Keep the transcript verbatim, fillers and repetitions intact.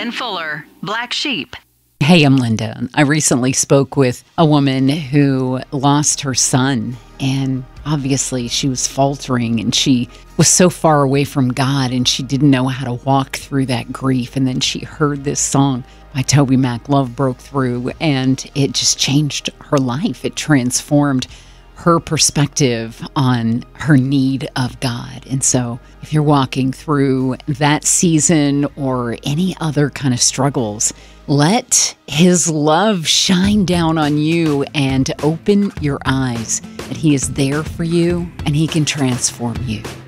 Ken Fuller, Black Sheep. Hey, I'm Linda. I recently spoke with a woman who lost her son, and obviously she was faltering and she was so far away from God and she didn't know how to walk through that grief. And then she heard this song by Toby Mac, Love Broke Through, and it just changed her life. It transformed her perspective on her need of God. And so if you're walking through that season or any other kind of struggles, let his love shine down on you and open your eyes that he is there for you and he can transform you.